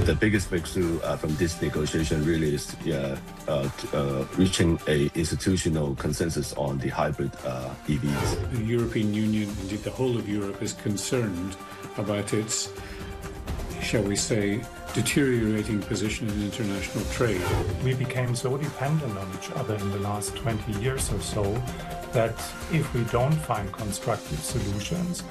The biggest breakthrough from this negotiation really is reaching a institutional consensus on the hybrid EVs. The European Union, indeed the whole of Europe, is concerned about its, shall we say, deteriorating position in international trade. We became so dependent on each other in the last 20 years or so that if we don't find constructive solutions,